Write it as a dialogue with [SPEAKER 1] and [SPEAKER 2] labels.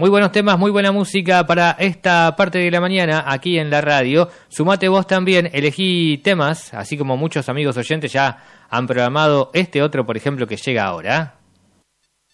[SPEAKER 1] Muy buenos temas, muy buena música para esta parte de la mañana aquí en la radio. Sumate vos también, elegí temas, así como muchos amigos oyentes ya han programado este otro, por ejemplo, que llega ahora.